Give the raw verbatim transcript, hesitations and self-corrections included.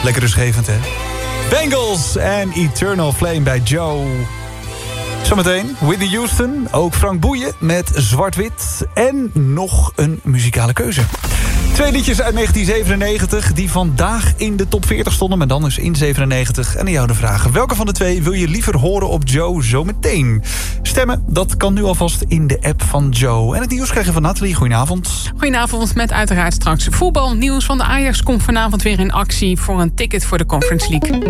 Lekker rustgevend, hè? Bengals en Eternal Flame bij Joe. Zometeen Whitney Houston, ook Frank Boeien met Zwart-Wit. En nog een muzikale keuze. Twee liedjes uit negentien zevenennegentig die vandaag in de top veertig stonden, maar dan dus in zevenennegentig. En aan jou de vraag, welke van de twee wil je liever horen op Joe zometeen? Stemmen, dat kan nu alvast in de app van Joe. En het nieuws krijg je van Nathalie. Goedenavond. Goedenavond, met uiteraard straks voetbalnieuws. Van de Ajax komt vanavond weer in actie voor een ticket voor de Conference League.